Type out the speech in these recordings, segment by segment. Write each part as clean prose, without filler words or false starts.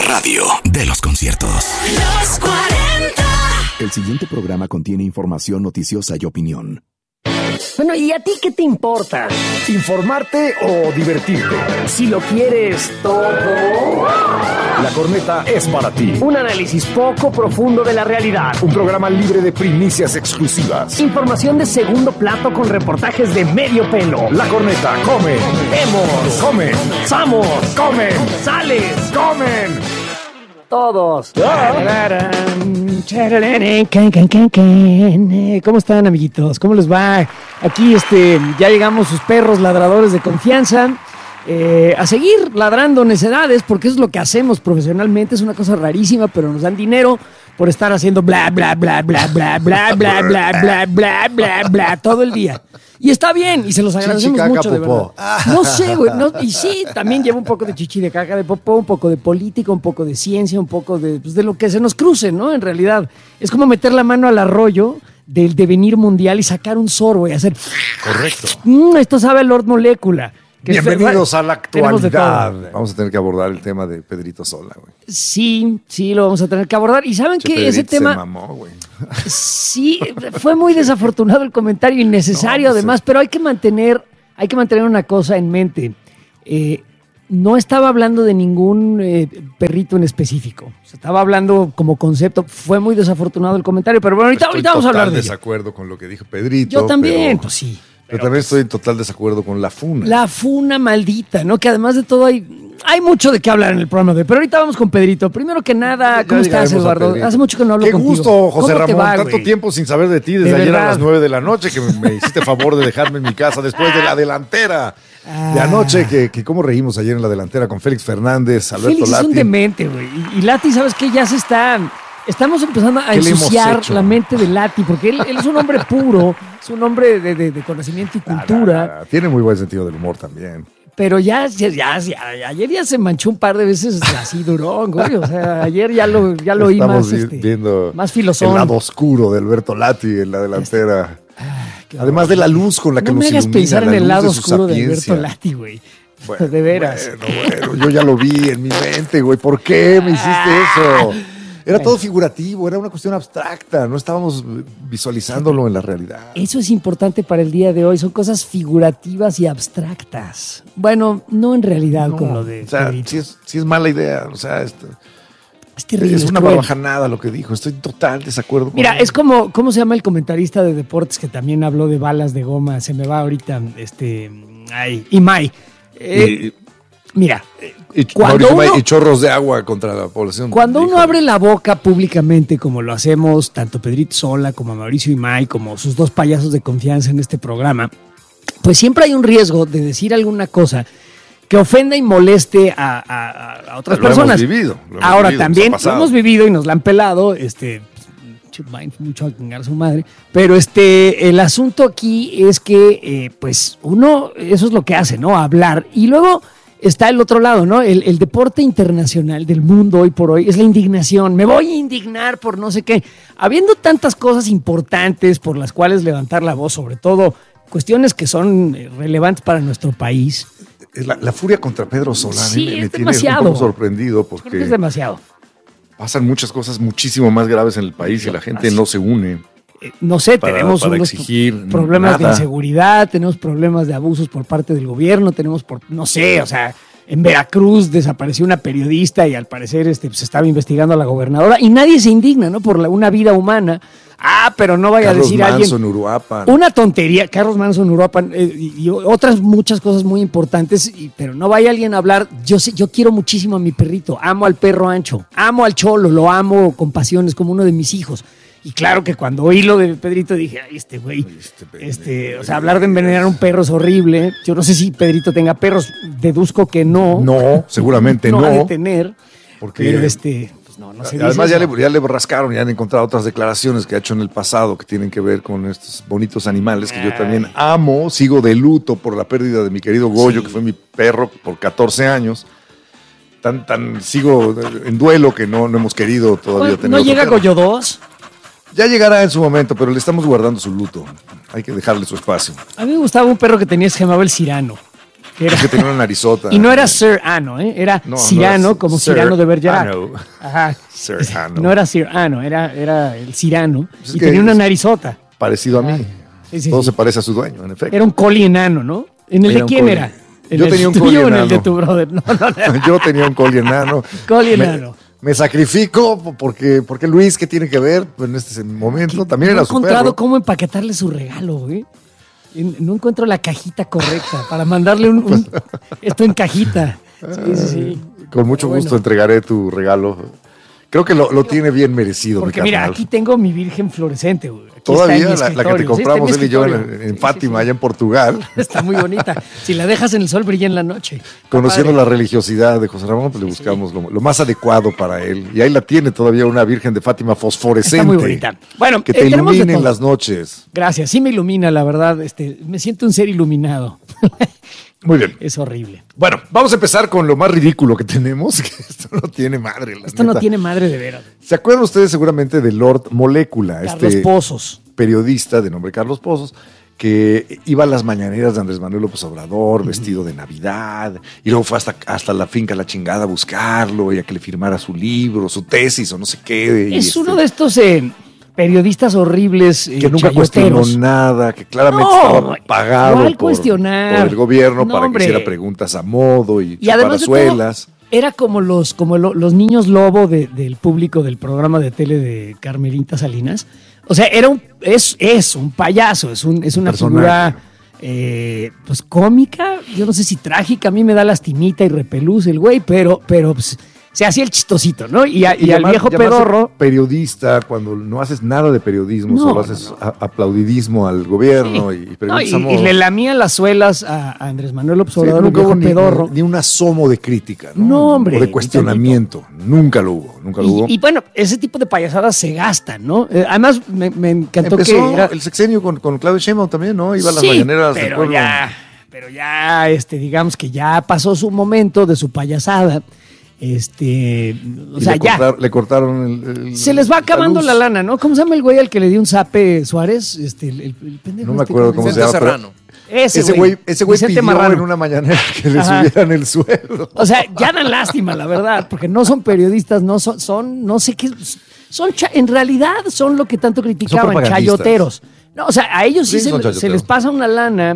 radio de los conciertos. Los 40. El siguiente programa contiene información noticiosa y opinión. Bueno, ¿y a ti qué te importa? ¿Informarte o divertirte? Si lo quieres todo. La Corneta es para ti. Un análisis poco profundo de la realidad. Un programa libre de primicias exclusivas. Información de segundo plato con reportajes de medio pelo. La Corneta come. Vemos. Comen. Samos. Comen. Sales. Comen. Todos. ¿Cómo están, amiguitos? ¿Cómo les va? Aquí ya llegamos sus perros ladradores de confianza a seguir ladrando necedades, porque eso es lo que hacemos profesionalmente. Es una cosa rarísima, pero nos dan dinero por estar haciendo bla, bla, bla, bla, bla, bla, bla, bla, bla, bla, bla, bla, todo el día. Y está bien, y se los agradecemos mucho, de verdad. No sé, güey, y sí, también lleva un poco de chichi de caca de popó, un poco de política, un poco de ciencia, un poco de lo que se nos cruce, ¿no? En realidad, es como meter la mano al arroyo del devenir mundial y sacar un sorbo y hacer... Correcto. Esto sabe a Lord Molécula. Bienvenidos a la actualidad. Vamos a tener que abordar el tema de Pedrito Sola, güey. Sí, lo vamos a tener que abordar. Y saben que ese tema... Se mamó, güey. Sí, fue muy desafortunado el comentario, innecesario además, pero hay que mantener una cosa en mente. No estaba hablando de ningún perrito en específico. Se estaba hablando como concepto. Fue muy desafortunado el comentario, pero bueno, ahorita vamos a hablar de ello. Estoy en desacuerdo con lo que dijo Pedrito. Yo también, pues sí. Pero también estoy en total desacuerdo con la funa. La funa maldita, ¿no? Que además de todo hay mucho de qué hablar en el programa de hoy. Pero ahorita vamos con Pedrito. Primero que nada, ¿cómo estás, Eduardo? Hace mucho que no hablo contigo. Qué gusto, José Ramón. Va, tanto tiempo sin saber de ti, desde ayer a las 9 de la noche, que me hiciste favor de dejarme en mi casa después de la delantera de anoche, que cómo reímos ayer en la delantera con Félix Fernández, Alberto Félix Lati. Es un demente, güey. Y Lati, ¿sabes qué? Ya estamos empezando a ensuciar la mente de Lati, porque él es un hombre puro, es un hombre de conocimiento y cultura. Tiene muy buen sentido del humor también. Pero ayer ya se manchó un par de veces así durón, güey. O sea, ayer ya lo oí más, viendo más filosón. El lado oscuro de Alberto Lati en la delantera. Además de la luz con la que nos ilumina. No me hagas pensar en el lado oscuro de Alberto Lati, güey. Bueno, de veras. Bueno, yo ya lo vi en mi mente, güey. ¿Por qué me hiciste eso? Era todo figurativo, era una cuestión abstracta, no estábamos visualizándolo en la realidad. Eso es importante para el día de hoy, son cosas figurativas y abstractas. Bueno, no en realidad con lo de... O sea, sí es mala idea, o sea, es terrible. Es una barbajanada lo que dijo, estoy en total desacuerdo con Mira, él. es como, ¿cómo se llama el comentarista de deportes que también habló de balas de goma? Se me va ahorita, Imai. Mira, y chorros de agua contra la población. Cuando uno abre la boca públicamente, como lo hacemos tanto Pedrito Sola como Mauricio Imay, como sus dos payasos de confianza en este programa, pues siempre hay un riesgo de decir alguna cosa que ofenda y moleste a otras personas. Lo hemos vivido. Ahora también lo hemos vivido y nos la han pelado, mucho a chingar a su madre, pero el asunto aquí es que pues uno, eso es lo que hace, ¿no? Hablar, y luego está el otro lado, ¿no? El deporte internacional del mundo hoy por hoy es la indignación. Me voy a indignar por no sé qué. Habiendo tantas cosas importantes por las cuales levantar la voz, sobre todo cuestiones que son relevantes para nuestro país. La furia contra Pedro Solá sí, me tiene un poco sorprendido porque es demasiado. Pasan muchas cosas muchísimo más graves en el país y la gente no se une. No sé, tenemos para unos problemas de inseguridad, tenemos problemas de abusos por parte del gobierno, no sé, o sea, en Veracruz desapareció una periodista y al parecer se estaba investigando a la gobernadora y nadie se indigna, ¿no? Por una vida humana. Pero no vaya a decir alguien. Carlos Manson, Uruapan. Una tontería, Carlos Manson, Uruapan y otras muchas cosas muy importantes, pero no vaya alguien a hablar. Yo quiero muchísimo a mi perrito, amo al perro Ancho, amo al Cholo, lo amo con pasión, es como uno de mis hijos. Y claro que cuando oí lo de Pedrito dije, ay, güey, o sea, hablar de envenenar a un perro es horrible. Yo no sé si Pedrito tenga perros, deduzco que no. No, seguramente no. No ha de tener, porque pero pues no sé. Además ya le rascaron y han encontrado otras declaraciones que ha hecho en el pasado que tienen que ver con estos bonitos animales que yo también amo. Sigo de luto por la pérdida de mi querido Goyo, que fue mi perro por 14 años. Sigo en duelo que no hemos querido todavía tener. ¿No llega Goyo 2? Ya llegará en su momento, pero le estamos guardando su luto. Hay que dejarle su espacio. A mí me gustaba un perro que tenía, se llamaba el Cirano. Que era- Es que tenía una narizota. Y no era Sir Ano, era No, Cyrano, no era como Sir Cyrano de Bergerac. Ano. Ajá. Sir Ano. No era Sir Ano, era el Cyrano. Pues es y que tenía una es- narizota. Parecido a mí. Sí, Todo sí. se parece a su dueño, en efecto. Era un coli enano, ¿no? ¿En el Era de un quién coli. era? ¿En Yo el tenía un tuyo coli o en el de enano. tu brother? No, no. Yo tenía un coli enano. Coli Me- enano. Me sacrifico porque Luis, ¿qué tiene que ver en este momento? También No era he su encontrado perro. cómo empaquetarle su regalo, güey. No encuentro la cajita correcta para mandarle esto en cajita. Sí, sí, sí. Con mucho Pero gusto bueno. entregaré tu regalo. Creo que lo tiene bien merecido, Porque mi mira, carnal. aquí tengo mi virgen fluorescente, güey. Aquí Todavía está en mi la que te escritorio. Sí, compramos está él y yo escritorio. en Sí, Fátima, sí, sí. allá en Portugal, Está muy bonita. Si la dejas en el sol, brilla en la noche. Está conociendo padre. la religiosidad de José Ramón, pues le buscamos lo más adecuado para él. Y ahí la tiene todavía una Virgen de Fátima fosforescente. Está muy bonita. Bueno, que te tenemos de ilumine en todo. las noches. Gracias, sí me ilumina, la verdad. Me siento un ser iluminado. Muy bien. Es horrible. Bueno, vamos a empezar con lo más ridículo que tenemos, que esto no tiene madre. La Esto no neta. tiene madre de veras. ¿Se acuerdan ustedes seguramente de Lord Molécula? Carlos Pozos. Periodista de nombre Carlos Pozos, que iba a las mañaneras de Andrés Manuel López Obrador, vestido de Navidad, y luego fue hasta la finca La Chingada a buscarlo y a que le firmara su libro, su tesis o no sé qué. Es uno de estos periodistas horribles que nunca cuestionó chayoteros. nada, que claramente No, estaba pagado ¿cuál cuestionar? por el gobierno No, para hombre. que hiciera preguntas a modo y Y además de chuparazuelas. todo, era como los niños lobo del público del programa de tele de Carmelita Salinas. O sea, es un payaso, es una Personaje. figura pues cómica, yo no sé si trágica, a mí me da lastimita y repelús el güey, pero pues, se hacía el chistosito, ¿no? Y al viejo llamarse pedorro. periodista cuando no haces nada de periodismo, No, solo haces aplaudidismo al gobierno y No, preguntas y a modo. le lamía las suelas a Andrés Manuel López Sí, Obrador, un nunca hubo viejo pedorro. ni un asomo de crítica, ¿no? No, hombre, O de cuestionamiento. Nunca lo hubo. Y bueno, ese tipo de payasadas se gastan, ¿no? Además, me encantó Empezó que era... el sexenio con Claudio Sheinbaum también, ¿no? Iba a las Sí, mañaneras del pero pueblo. ya, digamos que ya pasó su momento de su payasada. O Y sea, le ya. le cortaron el Se les va acabando luz. la lana, ¿no? ¿Cómo se llama el güey al que le dio un zape Suárez? El pendejo. No me acuerdo cómo se llama. pero Ese güey Vicente pidió Marrano. en una mañanera que le Ajá. subieran el sueldo. O sea, ya dan lástima, la verdad, porque no son periodistas, no son no sé qué, en realidad son lo que tanto criticaban, propagandistas. chayoteros. No, o sea, a ellos sí Sí, son se chayoteros. les pasa una lana,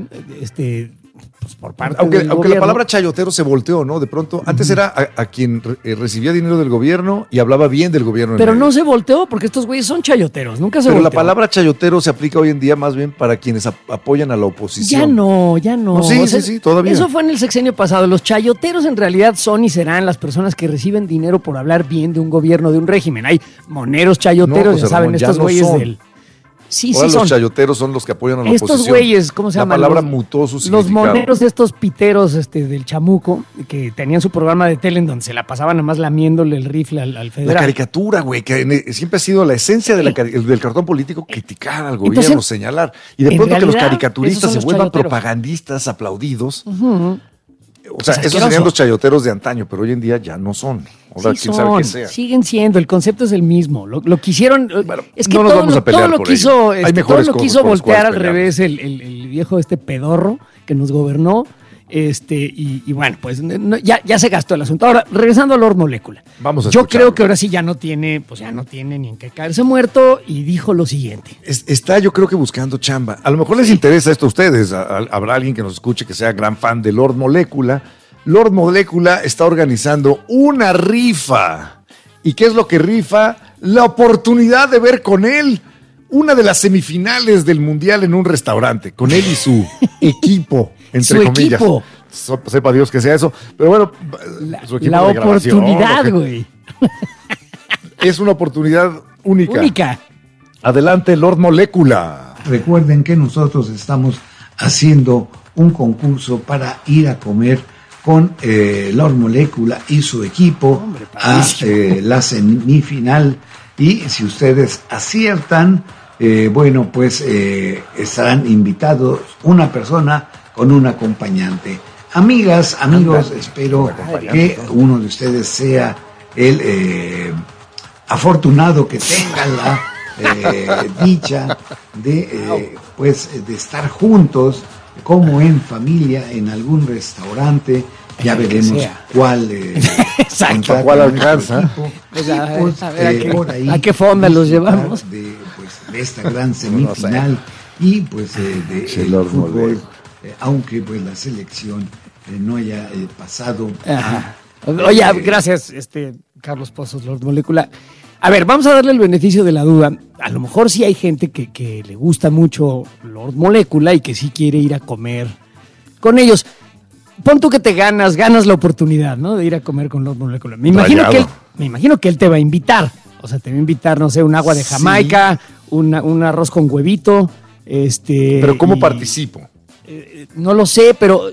pues por parte Aunque del la gobierno. palabra chayotero se volteó, ¿no? De pronto, antes era a quien recibía dinero del gobierno y hablaba bien del gobierno. en Pero medio. no se volteó porque estos güeyes son chayoteros, nunca se Pero la volteó. palabra chayotero se aplica hoy en día más bien para quienes apoyan a la oposición. Ya no. No, sí, sí, todavía. Eso fue en el sexenio pasado. Los chayoteros en realidad son y serán las personas que reciben dinero por hablar bien de un gobierno, de un régimen. Hay moneros chayoteros, No, José ya saben, Ramón, ya estos no güeyes son. del... Sí, Ahora sí los son. chayoteros son los que apoyan a la Estos oposición. güeyes, ¿cómo se llaman? La palabra Los- mutó su Los significado. moneros de estos piteros del chamuco, que tenían su programa de tele en donde se la pasaban nada más lamiéndole el rifle al La federal. caricatura, güey, que siempre ha sido la esencia de del cartón político, criticar al gobierno, Entonces, señalar. Y de en pronto que los realidad, caricaturistas esos son se los vuelvan chayoteros. propagandistas aplaudidos. O Es sea, esos asqueroso. serían los chayoteros de antaño, pero hoy en día ya no son. Ahora, Sí quién sabe qué sea. siguen siendo, el concepto es el mismo. Lo quisieron, es que no nos todo, vamos a pelear todo lo por quiso, ello. Hay todo mejores lo cosas quiso por las voltear al cuales pelear. revés el viejo pedorro que nos gobernó. Y bueno, pues ya se gastó el asunto. Ahora, regresando a Lord Molécula. Vamos a Yo escucharlo. creo que ahora sí ya no tiene ni en qué caerse muerto y dijo lo siguiente. Está yo creo que buscando chamba. A lo mejor les interesa esto a ustedes. Habrá alguien que nos escuche que sea gran fan de Lord Molécula. Lord Molécula está organizando una rifa. ¿Y qué es lo que rifa? La oportunidad de ver con él una de las semifinales del Mundial en un restaurante, con él y su equipo, entre Su comillas. equipo. Sepa Dios que sea eso. Pero bueno, su equipo La de grabación, oportunidad, lo que- güey. Es una oportunidad única. Única. Adelante, Lord Molécula. Recuerden que nosotros estamos haciendo un concurso para ir a comer con Lord Molécula y su equipo a la semifinal. Y si ustedes aciertan, bueno, pues estarán invitados una persona con un acompañante. Amigas, amigos, espero que uno de ustedes sea el afortunado que tenga la dicha de, pues, de estar juntos como en familia, en algún restaurante. Ya veremos cuál cuál alcanza. ¿A qué fonda los llevamos? De esta gran semifinal y pues del fútbol, aunque pues la selección no haya pasado. Oye, gracias, Carlos Pozos, Lord Molecula. A ver, vamos a darle el beneficio de la duda. A lo mejor sí hay gente que le gusta mucho Lord Molecula y que sí quiere ir a comer con ellos. Pon tú que te ganas la oportunidad, ¿no? De ir a comer con Lord Molecula. Me imagino que él te va a invitar. O sea, te va a invitar, no sé, un agua de Jamaica, un arroz con huevito. Pero ¿cómo participo? No lo sé, pero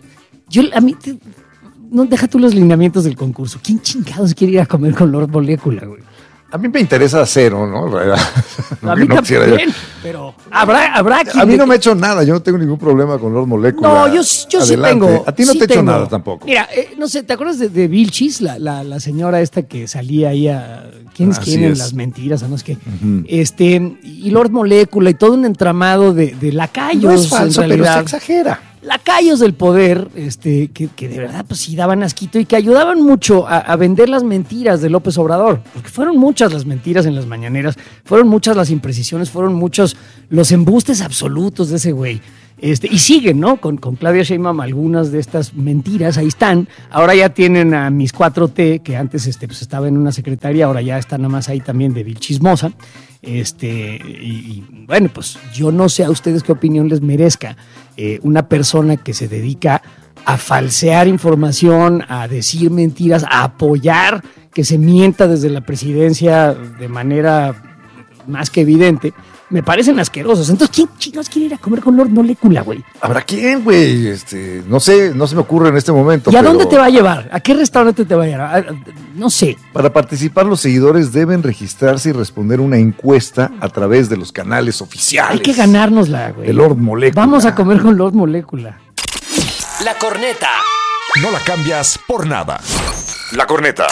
no, deja tú los lineamientos del concurso. ¿Quién chingados quiere ir a comer con Lord Molecula, güey? A mí me interesa cero, ¿no? A mí también, pero habrá quien... A mí no me ha hecho nada, yo no tengo ningún problema con Lord Molecula. No, yo sí tengo. A ti no te ha hecho nada tampoco. Mira, no sé, ¿te acuerdas de Vilchis? La señora esta que salía ahí a... ¿Quién es quién en las mentiras? No es que... Y Lord Molecula y todo un entramado de lacayos. No es falso, pero se exagera. Lacayos del poder, que de verdad pues sí daban asquito y que ayudaban mucho a vender las mentiras de López Obrador, porque fueron muchas las mentiras en las mañaneras, fueron muchas las imprecisiones, fueron muchos los embustes absolutos de ese güey. Y siguen, ¿no? Con Claudia Sheinbaum algunas de estas mentiras, ahí están. Ahora ya tienen a Mis 4T, que antes pues estaba en una secretaría, ahora ya está nada más ahí también de Vilchismosa. Y bueno, pues yo no sé a ustedes qué opinión les merezca una persona que se dedica a falsear información, a decir mentiras, a apoyar que se mienta desde la presidencia de manera más que evidente. Me parecen asquerosos. Entonces, ¿quién chingados quiere ir a comer con Lord Molecula, güey? ¿Habrá quién, güey? No sé, no se me ocurre en este momento. ¿Y a dónde te va a llevar? ¿A qué restaurante te va a llevar? No sé. Para participar, los seguidores deben registrarse y responder una encuesta a través de los canales oficiales. Hay que ganárnosla, güey. De Lord Molecula. Vamos a comer con Lord Molecula. La corneta. No la cambias por nada. La corneta.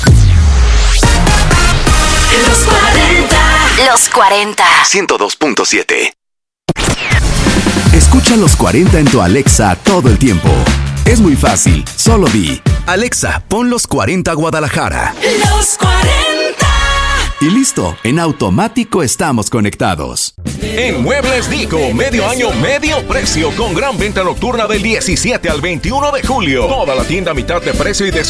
Los 40. Los 40. 102.7. Escucha los 40 en tu Alexa todo el tiempo. Es muy fácil, solo di: Alexa, pon los 40 Guadalajara. Los 40. Y listo, en automático estamos conectados. En Muebles Dico, medio año, medio precio, con gran venta nocturna del 17 al 21 de julio. Toda la tienda a mitad de precio y descuento.